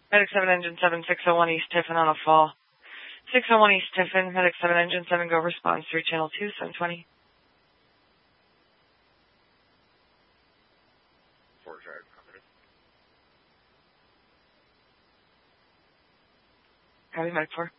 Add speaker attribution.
Speaker 1: Medic 7, Engine 7, 601 East Tiffin on a fall. 601 East Tiffin, Medic 7, Engine 7, go response through Channel 2, 720.
Speaker 2: Fort Drive, company.
Speaker 1: Copy, Medic 4.